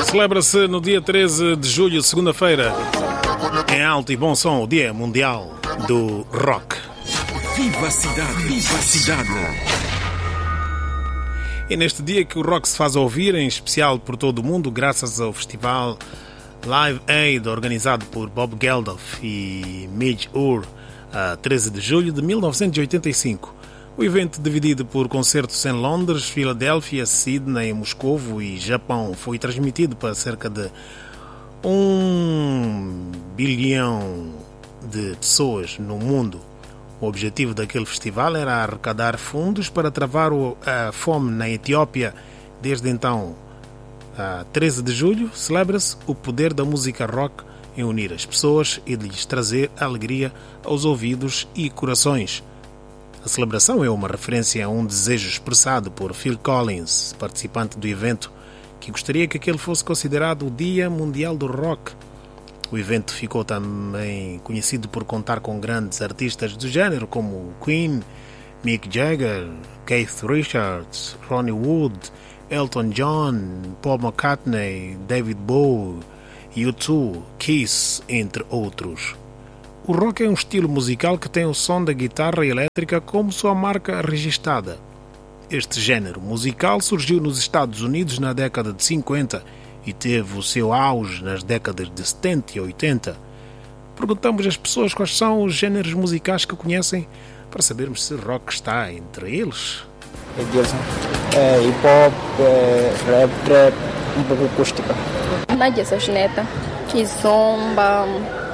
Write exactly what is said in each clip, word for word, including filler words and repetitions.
Celebra-se no dia treze de julho, segunda-feira, em alto e bom som, o Dia Mundial do Rock. Viva a cidade, viva a cidade. E neste dia que o rock se faz ouvir, em especial por todo o mundo, graças ao festival Live Aid, organizado por Bob Geldof e Midge Ure, a treze de julho de mil novecentos e oitenta e cinco. O evento, dividido por concertos em Londres, Filadélfia, Sydney, Moscovo e Japão, foi transmitido para cerca de um bilhão de pessoas no mundo. O objetivo daquele festival era arrecadar fundos para travar a fome na Etiópia. Desde então, a treze de julho, celebra-se o poder da música rock em unir as pessoas e de lhes trazer alegria aos ouvidos e corações. A celebração é uma referência a um desejo expressado por Phil Collins, participante do evento, que gostaria que aquele fosse considerado o Dia Mundial do Rock. O evento ficou também conhecido por contar com grandes artistas do género como Queen, Mick Jagger, Keith Richards, Ronnie Wood, Elton John, Paul McCartney, David Bowie, U dois, Kiss, entre outros. O rock é um estilo musical que tem o som da guitarra elétrica como sua marca registada. Este género musical surgiu nos Estados Unidos na década de cinquenta e teve o seu auge nas décadas de setenta e oitenta. Perguntamos às pessoas quais são os géneros musicais que conhecem para sabermos se rock está entre eles. É, hip hop, é, rap, trap, um pouco acústica. Nádia Sasneta, Kizomba,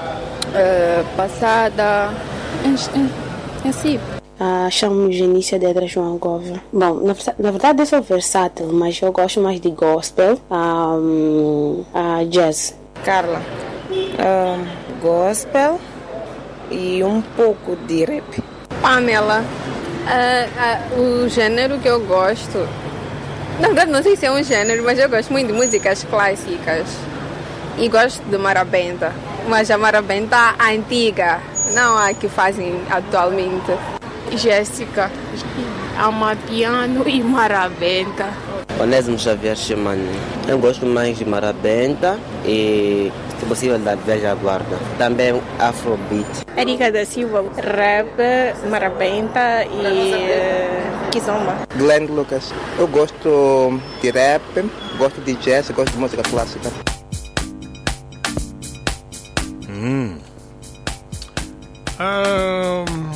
é, Passada, em, em, em si. Ah, chamo-me Genícia Dedra João Gouveia. Bom, na, na verdade eu sou versátil, mas eu gosto mais de gospel, um, uh, jazz. Carla, uh, gospel e um pouco de rap. Pamela, uh, uh, o gênero que eu gosto, na verdade não sei se é um gênero, mas eu gosto muito de músicas clássicas e gosto de marabenta, mas a marabenta antiga, não a que fazem atualmente. Jéssica, Amapiano e Marabenta. Onésimo Xavier Chimani. Eu gosto mais de Marabenta e, se possível, da Velha Guarda. Também Afrobeat. Erika da Silva, rap, Marabenta e uh, Kizomba. Glenn Lucas. Eu gosto de rap, gosto de jazz, gosto de música clássica. Hum. Um...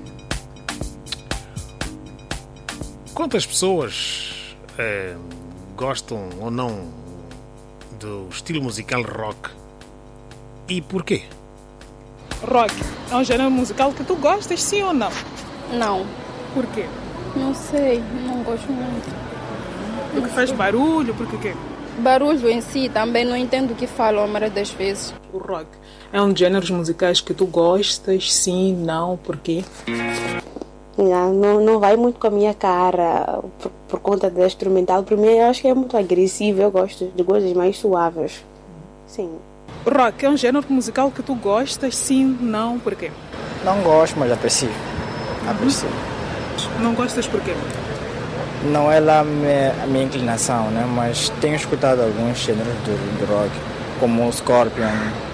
Quantas pessoas eh, gostam ou não do estilo musical rock? E porquê? Rock é um gênero musical que tu gostas, sim ou não? Não. Por quê? Não sei, não gosto muito. Porque faz barulho, porque quê? Barulho em si, também não entendo o que falam a maioria das vezes. O rock é um gênero musicais que tu gostas, sim, não, por quê? Não, não, não vai muito com a minha cara por, por conta da instrumental. Para mim, eu acho que é muito agressivo. Eu gosto de coisas mais suaves. Sim. Rock é um gênero musical que tu gostas, sim, não, por quê? Não gosto, mas aprecio. Aprecio. Não gostas por quê? Não é lá a minha, a minha inclinação, né? Mas tenho escutado alguns gêneros de, de rock, como o Scorpion,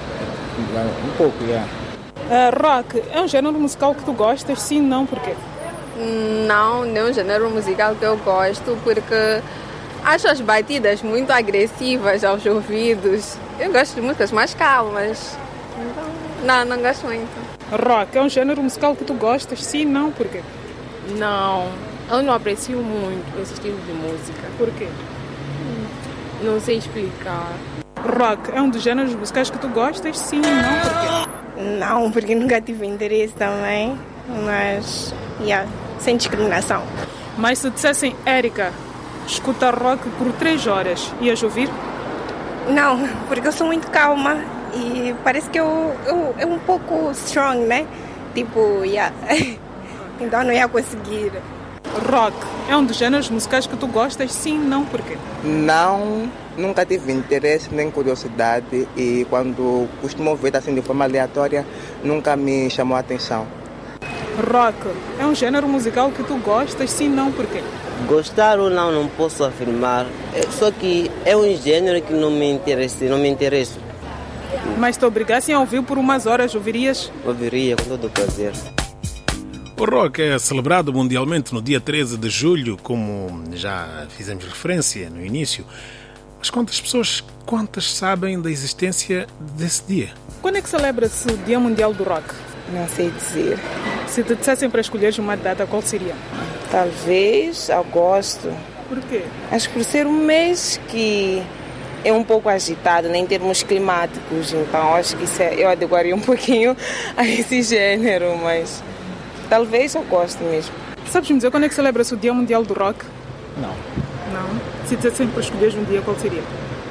um pouco, já. Yeah. Uh, rock é um gênero musical que tu gostas, sim, não, por quê? Não, não é um gênero musical que eu gosto, porque acho as batidas muito agressivas aos ouvidos. Eu gosto de músicas mais calmas. Não, não gosto muito. Rock é um gênero musical que tu gostas, sim, não, por quê? Não, eu não aprecio muito esse estilo de música. Por quê? Não sei explicar. Rock é um dos gêneros musicais que tu gostas, sim, não, por quê? Não, porque nunca tive interesse também, mas, yeah, sem discriminação. Mas se dissessem, Érica, escuta rock por três horas, ias ouvir? Não, porque eu sou muito calma e parece que eu, eu, eu um pouco strong, né? Tipo, yeah. Então não ia conseguir. Rock é um dos gêneros musicais que tu gostas, sim, não, por quê? Não, nunca tive interesse nem curiosidade e quando costumo ver assim de forma aleatória, nunca me chamou a atenção. Rock é um gênero musical que tu gostas, sim, não, por quê? Gostar ou não, não posso afirmar. É, só que é um gênero que não me interessa, não me interessa. Mas te obrigassem a ouvir por umas horas, ouvirias? Ouviria com todo o prazer. O rock é celebrado mundialmente no dia treze de julho, como já fizemos referência no início. Mas quantas pessoas, quantas sabem da existência desse dia? Quando é que celebra-se o Dia Mundial do Rock? Não sei dizer. Se te dissessem para escolheres uma data, qual seria? Talvez agosto. Por quê? Acho que por ser um mês que é um pouco agitado, né, em termos climáticos. Então acho que isso é, eu adequaria um pouquinho a esse gênero, mas talvez agosto mesmo. Sabes me dizer quando é que celebra-se o Dia Mundial do Rock? Não. Não? Se te dissessem para escolheres um dia, qual seria?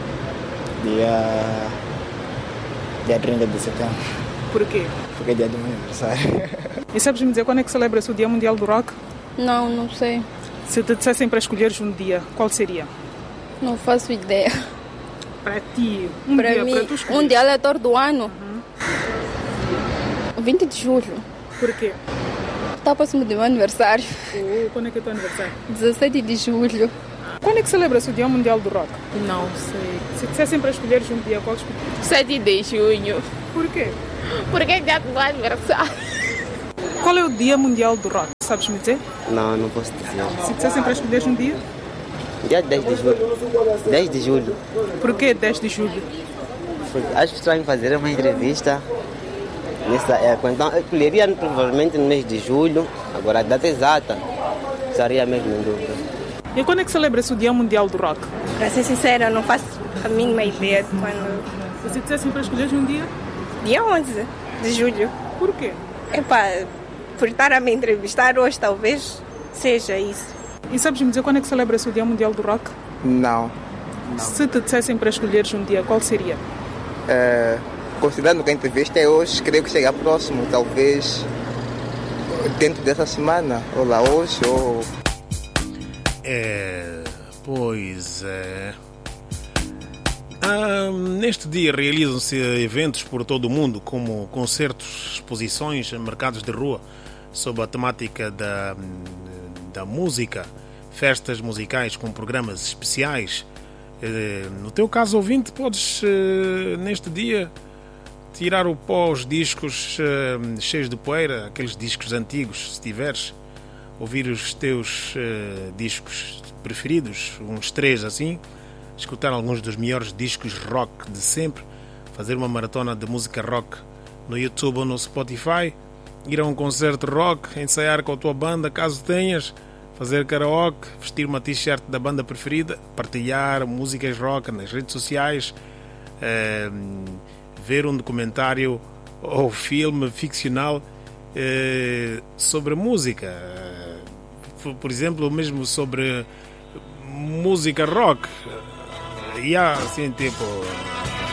Dia... Dia trinta de setembro. Por quê? Porque é dia do meu aniversário. E sabes me dizer quando é que celebra-se o Dia Mundial do Rock? Não, não sei. Se te dissessem para escolheres um dia, qual seria? Não faço ideia. Para ti, um para dia mim, para tu escolher. Um dia aleatório do ano? Uhum. vinte de julho. Por quê? Está próximo do meu aniversário. Oh, quando é que é o teu aniversário? dezessete de julho. Quando é que celebra-se o Dia Mundial do Rock? Não sei. Se dissessem para escolheres um dia, qual escolheres? sete de junho. Por quê? Porque é dia do meu aniversário. Qual é o Dia Mundial do Rock? Sabes me dizer? Não, não posso dizer. Se dissessem para escolheres um dia? Dia dez de julho. dez de julho. Por que dez de julho? Acho estranho fazer uma entrevista nessa época. Então, eu escolheria provavelmente no mês de julho. Agora, a data exata estaria mesmo em dúvida. E quando é que celebra-se o Dia Mundial do Rock? Para ser sincera, eu não faço a mínima ideia de quando... Se dissessem para escolheres um dia? Dia onze de julho. Por quê? Epá, por estar a me entrevistar hoje, talvez seja isso. E sabes me dizer quando é que celebra-se o Dia Mundial do Rock? Não. Não. Se te dissessem para escolheres um dia, qual seria? É, considerando que a entrevista é hoje, creio que chega próximo, talvez dentro dessa semana, ou lá hoje, ou... É, pois é... Ah, neste dia realizam-se eventos por todo o mundo, como concertos, exposições, mercados de rua, sob a temática da, da música, festas musicais com programas especiais. No teu caso, ouvinte, podes, neste dia, tirar o pó aos discos cheios de poeira, aqueles discos antigos, se tiveres, ouvir os teus discos preferidos, uns três assim, escutar alguns dos melhores discos rock de sempre, fazer uma maratona de música rock no YouTube ou no Spotify, ir a um concerto rock, ensaiar com a tua banda, caso tenhas, fazer karaoke, vestir uma t-shirt da banda preferida, partilhar músicas rock nas redes sociais, eh, ver um documentário ou filme ficcional eh, sobre música, por exemplo, mesmo sobre música rock. E há, assim, tipo,